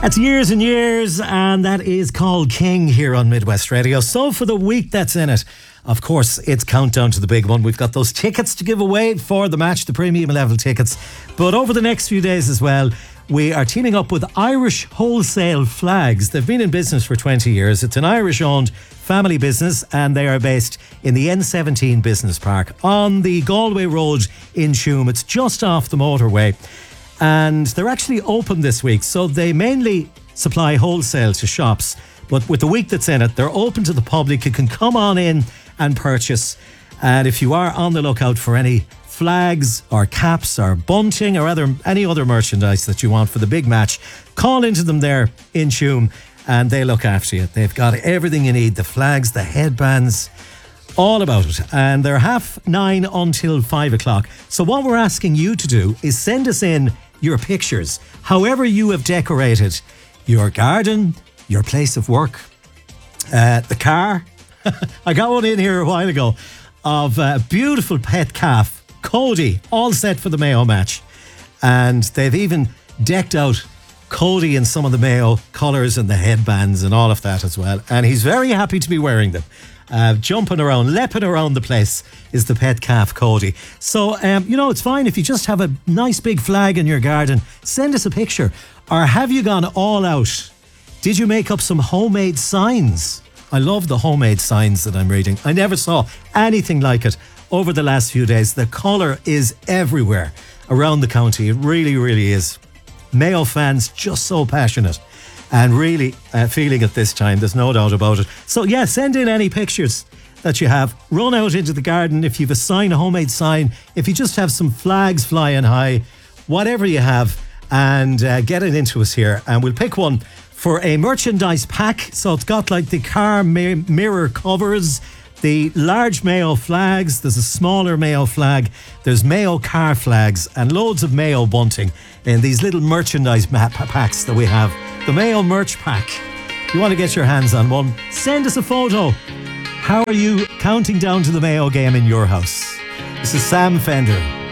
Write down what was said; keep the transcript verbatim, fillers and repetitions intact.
That's years and years, and that is called King here on Midwest Radio. So for the week that's in it, of course, it's countdown to the big one. We've got those tickets to give away for the match, the premium level tickets. But over the next few days as well, we are teaming up with Irish Wholesale Flags. They've been in business for twenty years. It's an Irish-owned family business, and they are based in the N seventeen Business Park on the Galway Road in Tuam. It's just off the motorway. And they're actually open this week, so they mainly supply wholesale to shops, but with the week that's in it, they're open to the public. You can come on in and purchase, and if you are on the lookout for any flags or caps or bunting or other any other merchandise that you want for the big match, call into them there in Tuam and they look after you. They've got everything you need, the flags, the headbands, all about it. And they're half nine until five o'clock. So what we're asking you to do is send us in your pictures, however you have decorated your garden, your place of work, uh, the car. I got one in here a while ago of a beautiful pet calf, Cody, all set for the Mayo match. And they've even decked out Cody in some of the Mayo colours and the headbands and all of that as well. And he's very happy to be wearing them. Uh, jumping around, leaping around the place is the pet calf Cody. So, um, you know, it's fine if you just have a nice big flag in your garden. Send us a picture. Or have you gone all out? Did you make up some homemade signs? I love the homemade signs that I'm reading. I never saw anything like it over the last few days. The colour is everywhere around the county. It really, really is. Mayo fans just so passionate and really uh, feeling it this time. There's no doubt about it. So yeah, send in any pictures that you have. Run out into the garden if you've a sign, a homemade sign. If you just have some flags flying high, whatever you have, and uh, get it into us here. And we'll pick one for a merchandise pack. So it's got like the car mi- mirror covers, the large Mayo flags, there's a smaller Mayo flag, there's Mayo car flags, and loads of Mayo bunting in these little merchandise map packs that we have. The Mayo merch pack. If you want to get your hands on one, send us a photo. How are you counting down to the Mayo game in your house? This is Sam Fender.